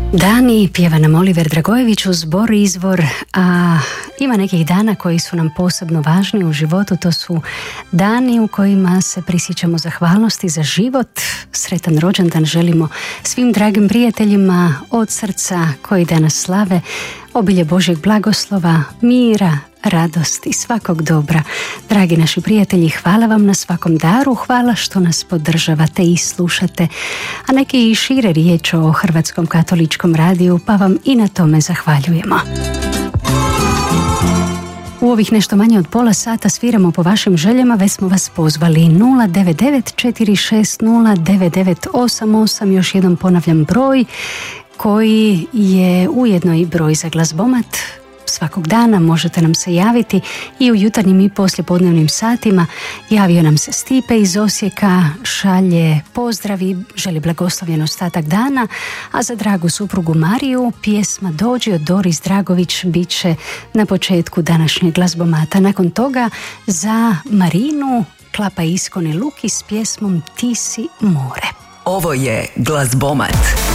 Dani pjeva nam Oliver Dragojević uz Bor izvor, a ima nekih dana koji su nam posebno važni u životu. To su dani u kojima se prisjećamo zahvalnosti za život. Sretan rođendan želimo svim dragim prijateljima od srca koji danas slave, obilje Božjeg blagoslova, mira, radosti, svakog dobra. Dragi naši prijatelji, hvala vam na svakom daru, hvala što nas podržavate i slušate, a neki i šire riječ o Hrvatskom katoličkom radiju, pa vam i na tome zahvaljujemo. U ovih nešto manje od pola sata sviramo po vašim željama, već smo vas pozvali 099-460-9988, još jedan ponavljam broj koji je ujedno i broj za glazbomat. Svakog dana možete nam se javiti i u jutarnjim i poslijepodnevnim satima. Javio nam se Stipe iz Osijeka, šalje pozdravi, želi blagoslovljen ostatak dana, a za dragu suprugu Mariju pjesma Dođi od Doris Dragović bit će na početku današnjeg glazbomata. Nakon toga za Marinu Klapa Iskone Luki s pjesmom Ti si more. Ovo je glazbomat.